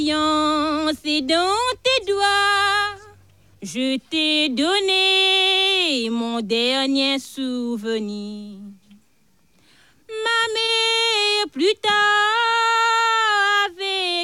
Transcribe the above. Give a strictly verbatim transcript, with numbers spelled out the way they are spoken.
C'est dans tes doigts, je t'ai donné mon dernier souvenir. Ma mère, plus tard.